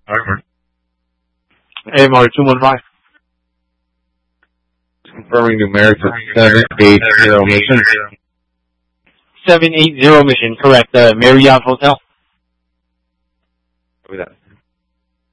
AMR 215. Confirming numeric for 780 mission. 780 mission, correct. Marriott Hotel. Copy that.